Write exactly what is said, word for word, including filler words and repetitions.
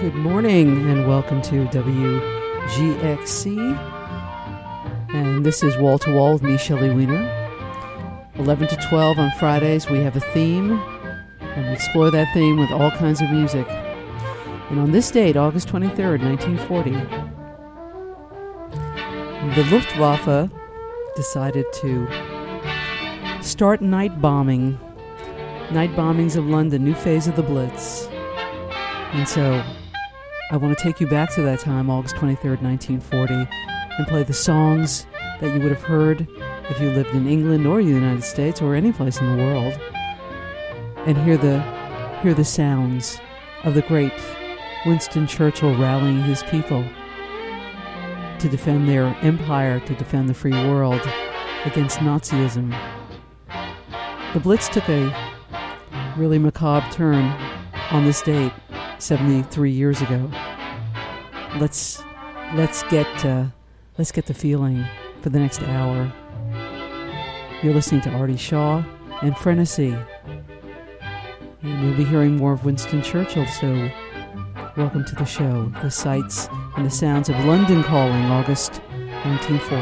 Good morning and welcome to W G X C. And this is Wall to Wall with me, Shelley Wiener. eleven to twelve on Fridays we have a theme, and we explore that theme with all kinds of music. And on this date, August twenty-third, nineteen forty, the Luftwaffe decided to start night bombing. Night bombings of London, new phase of the Blitz. And so I want to take you back to that time, August twenty-third, nineteen forty, and play the songs that you would have heard if you lived in England or the United States or any place in the world, and hear the hear the sounds of the great Winston Churchill rallying his people to defend their empire, to defend the free world against Nazism. The Blitz took a really macabre turn on this date, seventy-three years ago. Let's let's get uh, let's get the feeling for the next hour. You're listening to Artie Shaw and Frenesy, and you'll be hearing more of Winston Churchill. So, welcome to the show. The sights and the sounds of London Calling, August nineteen forty.